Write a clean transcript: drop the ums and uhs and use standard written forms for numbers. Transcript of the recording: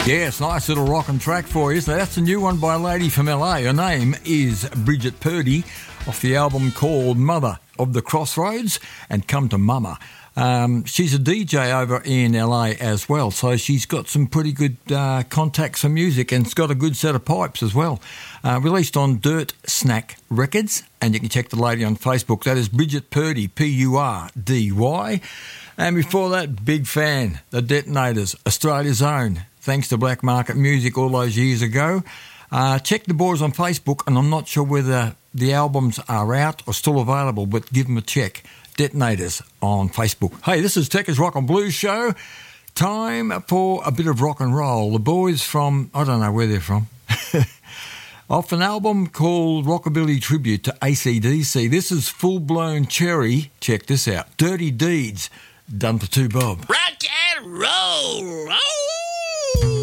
Yes, nice little rockin' track for you. So that's a new one by a lady from LA. Her name is Bridget Purdy, off the album called Mother of the Crossroads and Come to Mama. She's a DJ over in LA as well, so she's got some pretty good contacts for music and it's got a good set of pipes as well. Released on Dirt Snack Records, and you can check the lady on Facebook. That is Bridget Purdy, Purdy. And before that, big fan, The Detonators, Australia's own, thanks to Black Market Music all those years ago. Check the boys on Facebook, and I'm not sure whether the albums are out or still available, but give them a check. Detonators on Facebook. Hey, this is Techers Rock and Blues Show. Time for a bit of rock and roll. The boys from, I don't know where they're from, off an album called Rockabilly Tribute to AC/DC. This is Full Blown Cherry. Check this out. Dirty Deeds, done for 2 Bob. Rock and roll!